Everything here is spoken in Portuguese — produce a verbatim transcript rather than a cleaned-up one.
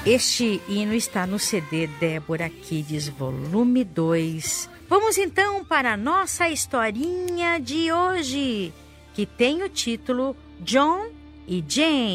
Este hino está no C D Débora Kids, volume dois. Vamos então para a nossa historinha de hoje, que tem o título John e Jane.